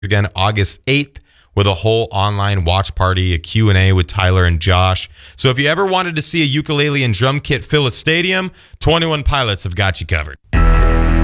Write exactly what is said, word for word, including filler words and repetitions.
again August eighth with a whole online watch party, a Q and A with Tyler and Josh. So if you ever wanted to see a ukulele and drum kit fill a stadium, twenty-one Pilots have got you covered.